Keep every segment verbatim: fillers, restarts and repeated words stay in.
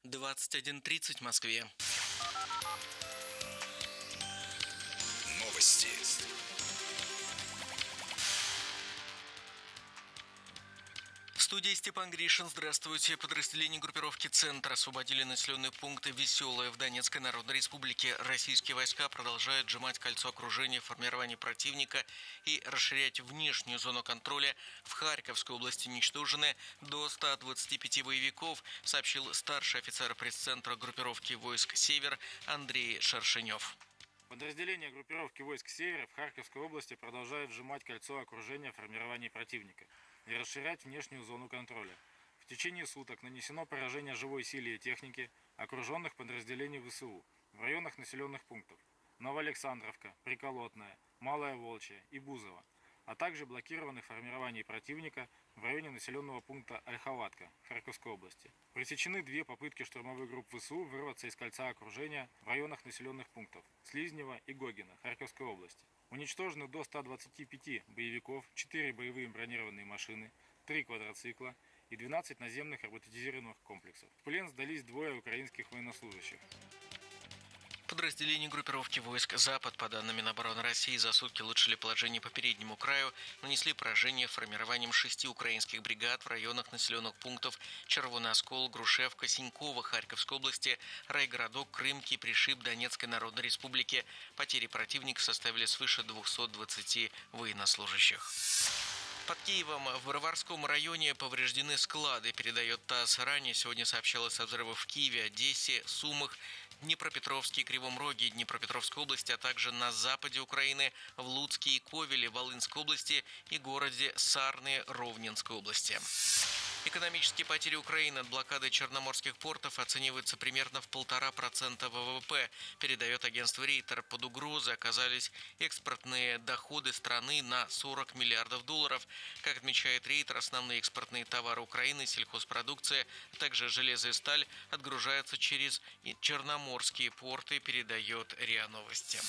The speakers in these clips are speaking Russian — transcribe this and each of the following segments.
двадцать один тридцать в Москве. Новости. В студии Степан Гришин. Здравствуйте. Подразделения группировки «Центр» освободили населенные пункты Веселое в Донецкой Народной Республике. Российские войска продолжают сжимать кольцо окружения, формирования противника и расширять внешнюю зону контроля. В Харьковской области уничтожены до ста двадцати пяти боевиков, сообщил старший офицер пресс-центра группировки войск «Север» Андрей Шершенев. Подразделения группировки войск «Север» в Харьковской области продолжают сжимать кольцо окружения формирования противника и расширять внешнюю зону контроля. В течение суток нанесено поражение живой силе и технике окруженных подразделений ВСУ в районах населенных пунктов Новоалександровка, Приколотная, Малая Волчья и Бузово, а также блокированы формирования противника в районе населенного пункта Ольховатка Харьковской области. Пресечены две попытки штурмовых групп ВСУ вырваться из кольца окружения в районах населенных пунктов Слизнево и Гогино Харьковской области. Уничтожены до ста двадцати пяти боевиков, четыре боевые бронированные машины, три квадроцикла и двенадцать наземных роботизированных комплексов. В плен сдались двое украинских военнослужащих. Подразделения группировки войск «Запад», по данным Минобороны России, за сутки улучшили положение по переднему краю, нанесли поражение формированием шести украинских бригад в районах населенных пунктов Червоный Оскол, Грушевка, Синьково Харьковской области, райгородок Крымки, Пришиб Донецкой Народной Республики. Потери противника составили свыше двухсот двадцати военнослужащих. Под Киевом в Броварском районе повреждены склады, передает ТАСС. Ранее сегодня сообщалось о взрывах в Киеве, Одессе, Сумах, Днепропетровске и Кривом Роге Днепропетровской области, а также на западе Украины, в Луцке и Ковеле Волынской области и городе Сарны Ровненской области. Экономические потери Украины от блокады черноморских портов оцениваются примерно в полтора процента ВВП, передает агентство Рейтер. Под угрозой оказались экспортные доходы страны на сорок миллиардов долларов. Как отмечает Рейтер, основные экспортные товары Украины, сельхозпродукция, а также железо и сталь отгружаются через черноморские порты, передает РИА Новости.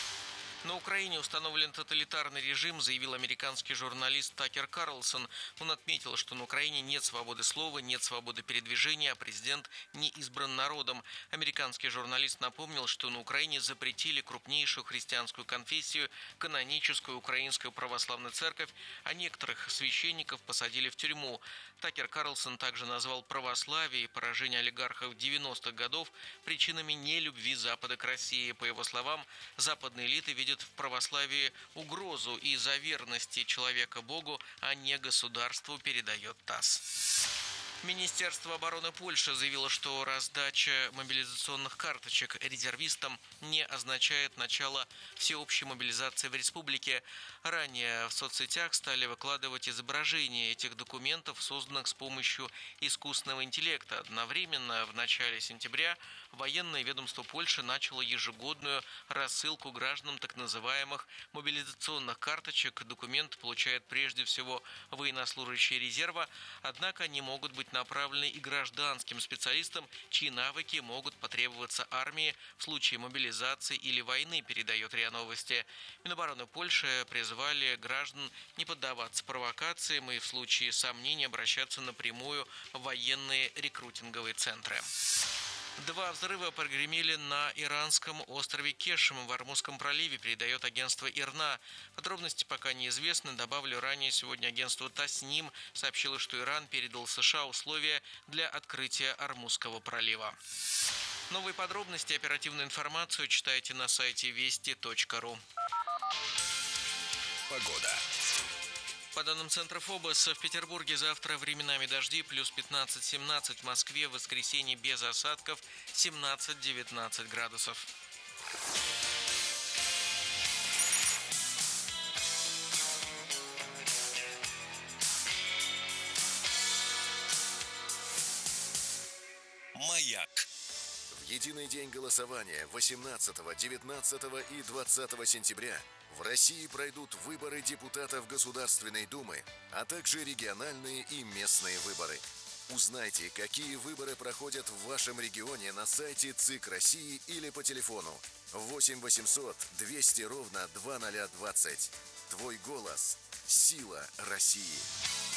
На Украине установлен тоталитарный режим, заявил американский журналист Такер Карлсон. Он отметил, что на Украине нет свободы слова, нет свободы передвижения, а президент не избран народом. Американский журналист напомнил, что на Украине запретили крупнейшую христианскую конфессию, каноническую Украинскую православную церковь, а некоторых священников посадили в тюрьму. Такер Карлсон также назвал православие и поражение олигархов девяностых годов причинами нелюбви Запада к России. По его словам, западные элиты видят в православии угрозу из-за верности человека Богу, а не государству, передает ТАСС. Министерство обороны Польши заявило, что раздача мобилизационных карточек резервистам не означает начало всеобщей мобилизации в республике. Ранее в соцсетях стали выкладывать изображения этих документов, созданных с помощью искусственного интеллекта. Одновременно в начале сентября военное ведомство Польши начало ежегодную рассылку гражданам так называемых мобилизационных карточек. Документ получают прежде всего военнослужащие резерва, однако они могут быть направлены и гражданским специалистам, чьи навыки могут потребоваться армии в случае мобилизации или войны, передает РИА Новости. Минобороны Польши призвали граждан не поддаваться провокациям и в случае сомнений обращаться напрямую в военные рекрутинговые центры. Два взрыва прогремели на иранском острове Кешем в Ормузском проливе, передает агентство ИРНА. Подробности пока неизвестны. Добавлю, ранее сегодня агентство Тасним сообщило, что Иран передал США условия для открытия Ормузского пролива. Новые подробности и оперативную информацию читайте на сайте вести точка ру. Погода. По данным Центра ФОБОС, в Петербурге завтра временами дожди, плюс пятнадцать-семнадцать, в Москве в воскресенье без осадков семнадцать-девятнадцать градусов. Маяк. В единый день голосования восемнадцатого, девятнадцатого и двадцатого сентября в России пройдут выборы депутатов Государственной Думы, а также региональные и местные выборы. Узнайте, какие выборы проходят в вашем регионе на сайте ЦИК России или по телефону восемь восемьсот двести ровно двадцать ноль двадцать. Твой голос – сила России.